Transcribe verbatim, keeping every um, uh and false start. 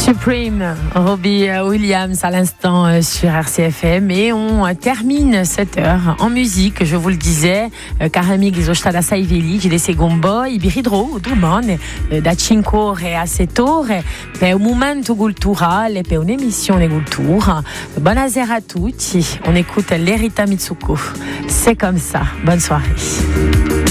Supreme, Robbie Williams à l'instant sur R C F M, et on termine cette heure en musique, je vous le disais, cari amici sono stata assai felice di Segombo, i biridro domani da cinque ore a sette ore per un momento culturale, per un'emissione cultura. Buonasera a tutti, on écoute l'Erita Mitsuko, c'est comme ça, bonne soirée.